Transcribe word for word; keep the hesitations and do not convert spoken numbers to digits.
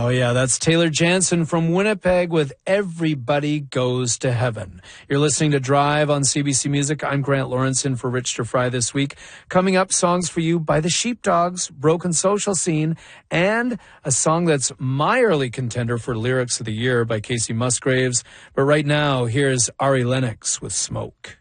Oh, yeah, that's Taylor Jansen from Winnipeg with Everybody Goes to Heaven. You're listening to Drive on C B C Music. I'm Grant Lawrence in for Rich to Fry this week. Coming up, songs for you by the Sheepdogs, Broken Social Scene, and a song that's my early contender for Lyrics of the Year by Casey Musgraves. But right now, here's Ari Lennox with Smoke.